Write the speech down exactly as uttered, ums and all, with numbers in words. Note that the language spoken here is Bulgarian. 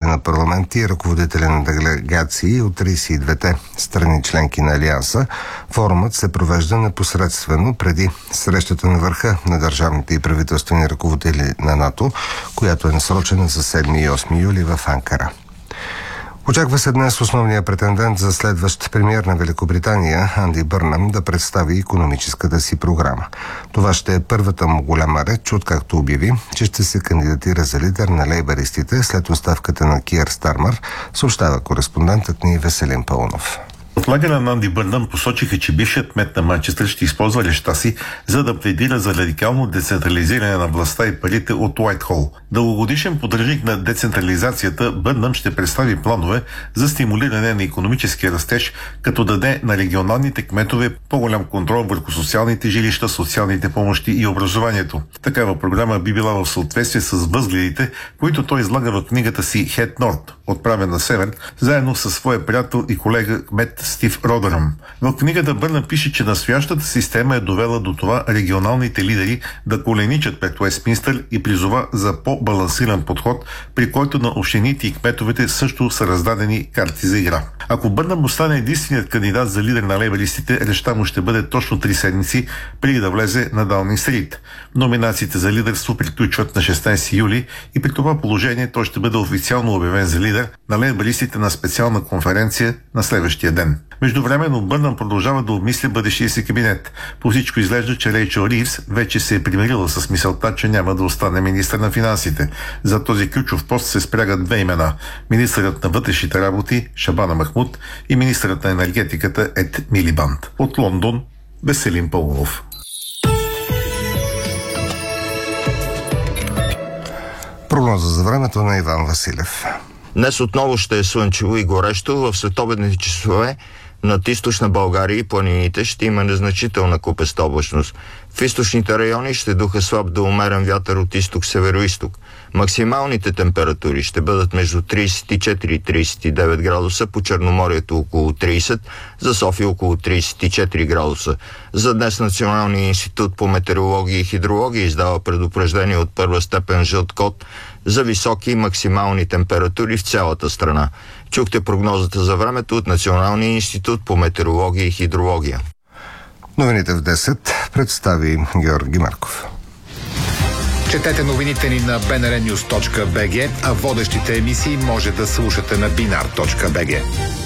на парламенти и ръководители на делегации от тридесет и двете страни членки на Алианса. Форумът се провежда непосредствено преди срещата на върха на държавните и правителствени ръководители на НАТО, която е насрочена за седми и осми юли в Анкара. Очаква се днес основният претендент за следващ премиер на Великобритания, Анди Бърнам, да представи икономическата си програма. Това ще е първата му голяма реч, откакто обяви, че ще се кандидатира за лидер на лейбаристите след оставката на Киър Стармър, съобщава кореспондентът ни Веселин Паунов. Отлагане на Анди Бърнам посочиха, че бившият кмет на Манчестър ще използва речта си, за да пледира за радикално децентрализиране на властта и парите от Уайтхол. Дългогодишен поддръжник на децентрализацията, Бърнам ще представи планове за стимулиране на икономическия растеж, като даде на регионалните кметове по-голям контрол върху социалните жилища, социалните помощи и образованието. Такава програма би била в съответствие с възгледите, които той излага в книгата си Head North, отправен на север, заедно със своя приятел и колега кмет Стив Родъръм. В книгата Бърнам пише, че настоящата система е довела до това регионалните лидери да коленичат пред Уестминстър и призова за по-балансиран подход, при който на общините и кметовете също са раздадени карти за игра. Ако Бърнам остане единственият кандидат за лидер на лейбаристите, речта му ще бъде точно три седмици преди да влезе на Даунинг Стрит. Номинациите за лидерство приключват на шестнадесети юли и при това положение той ще бъде официално обявен за лидер на лейбаристите на специална конференция на следващия ден. Междувременно Бърнам продължава да обмисля бъдещия си кабинет. По всичко изглежда, че Рейчел Ривз вече се е примирила с мисълта, че няма да остане министър на финансите. За този ключов пост се спрягат две имена – министърът на вътрешните работи Шабана Махмуд и министърът на енергетиката Ед Милибанд. От Лондон Веселин Паунов. Прогноза за времето на Иван Василев. Днес отново ще е слънчево и горещо. В следобедните часове над източна България и планините ще има незначителна купеста облачност. В източните райони ще духа слаб до умерен вятър от изток-североизток. Максималните температури ще бъдат между тридесет и четири и тридесет и девет градуса, по Черноморието около тридесет, за София около тридесет и четири градуса. За днес Националният институт по метеорология и хидрология издава предупреждение от първа степен жълт код за високи максимални температури в цялата страна. Чухте прогнозата за времето от Националния институт по метеорология и хидрология. Новините в десет представи Георги Марков. Четете новините ни на би ен ар нюз точка би джи, а водещите емисии може да слушате на бинар точка би джи.